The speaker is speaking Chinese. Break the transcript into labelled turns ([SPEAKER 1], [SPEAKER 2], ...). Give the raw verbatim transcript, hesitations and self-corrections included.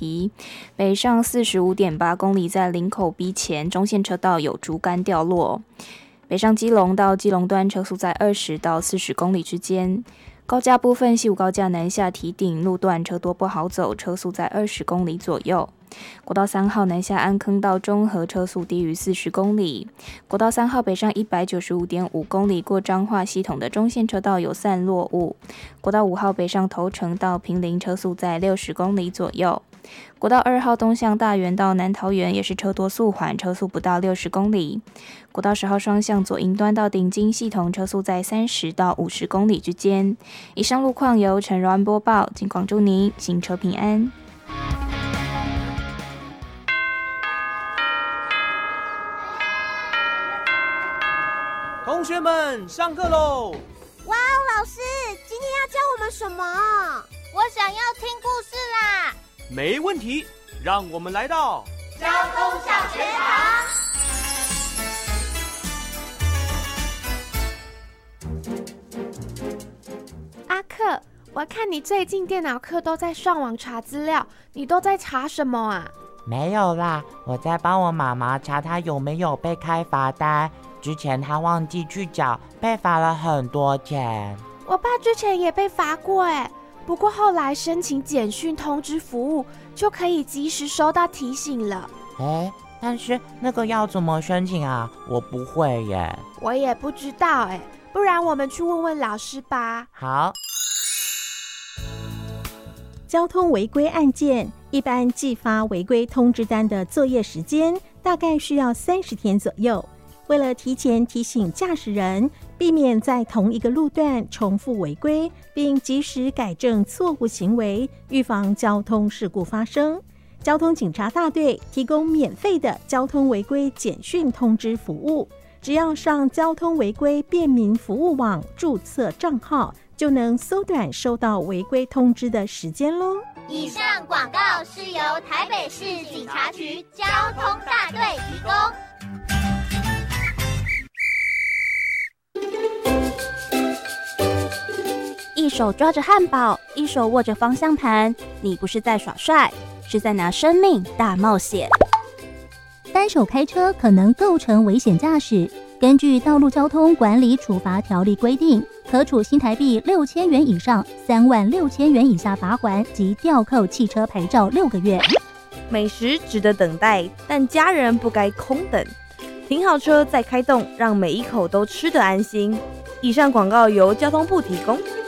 [SPEAKER 1] 题。北上 四十五点八 公里，在林口 B 前中线车道有竹竿掉落。北上基隆到基隆端车速在二十到四十公里之间。高架部分，西武高架南下堤顶路段车多不好走，车速在二十公里左右。国道三号南下安坑到中和，车速低于四十公里。国道三号北上 一百九十五点五 公里，过彰化系统的中线车道有散落雾。国道五号北上头城到坪林，车速在六十公里左右。国道二号东向大园到南桃园也是车多速缓，车速不到六十公里。国道十号双向左营端到顶金系统，车速在三十到五十公里之间。以上路况由陈柔安播报，尽管祝您行车平安。
[SPEAKER 2] 同学们，上课喽！
[SPEAKER 3] 哇哦，老师，今天要教我们什么？
[SPEAKER 4] 我想要听故事啦！
[SPEAKER 2] 没问题，让我们来到
[SPEAKER 4] 交通小学堂。
[SPEAKER 5] 阿克，我看你最近电脑课都在上网查资料，你都在查什么啊？
[SPEAKER 6] 没有啦，我在帮我妈妈查她有没有被开罚单。之前她忘记去缴，被罚了很多钱。
[SPEAKER 5] 我爸之前也被罚过哎，不过后来申请简讯通知服务，就可以及时收到提醒了。
[SPEAKER 6] 哎，但是那个要怎么申请啊？我不会耶。
[SPEAKER 5] 我也不知道哎，不然我们去问问老师吧。
[SPEAKER 6] 好。
[SPEAKER 7] 交通违规案件一般寄发违规通知单的作业时间大概需要三十天左右。为了提前提醒驾驶人，避免在同一个路段重复违规，并及时改正错误行为，预防交通事故发生，交通警察大队提供免费的交通违规简讯通知服务。只要上交通违规便民服务网注册账号，就能缩短收到违规通知的时间咯。
[SPEAKER 4] 以上广告是由台北市警察局交通大队提供。
[SPEAKER 8] 一手抓着汉堡，一手握着方向盘，你不是在耍帅，是在拿生命大冒险。
[SPEAKER 9] 单手开车可能构成危险驾驶，根据《道路交通管理处罚条例》规定，可处新台币六千元以上三万六千元以下罚锾及吊扣汽车牌照六个月。
[SPEAKER 10] 美食值得等待，但家人不该空等。停好车再开动，让每一口都吃得安心。以上广告由交通部提供。